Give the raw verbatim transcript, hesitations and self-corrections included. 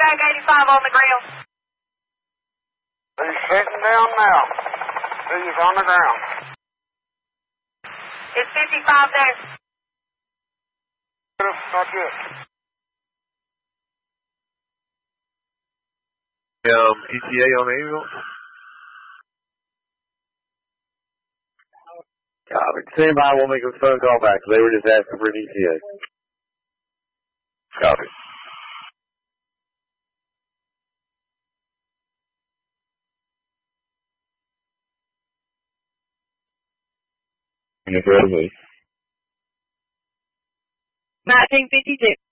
Mag eighty-five on the ground. He's sitting down now. He's on the ground. Is fifty-five there? Not yet. Um, E T A on the ambulance? Copy. Stand by, we'll make a phone call back. They were just asking for an E T A. Copy. nineteen fifty-two.